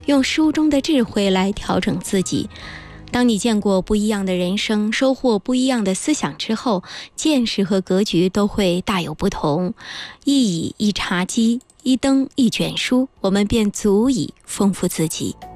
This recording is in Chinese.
用书中的智慧来调整自己。当你见过不一样的人生，收获不一样的思想之后，见识和格局都会大有不同。一椅一茶几，一灯一卷书，我们便足以丰富自己。